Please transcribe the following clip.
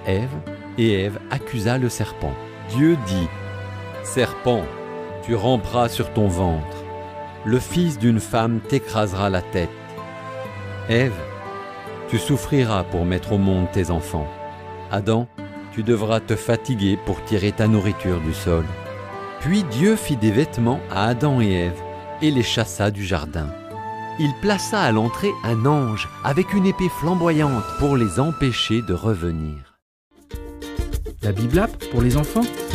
Ève, et Ève accusa le serpent. Dieu dit : « Serpent, tu ramperas sur ton ventre. Le fils d'une femme t'écrasera la tête. Ève, tu souffriras pour mettre au monde tes enfants. Adam, tu devras te fatiguer pour tirer ta nourriture du sol. » Puis Dieu fit des vêtements à Adam et Ève et les chassa du jardin. Il plaça à l'entrée un ange avec une épée flamboyante pour les empêcher de revenir. La Bible App pour les enfants,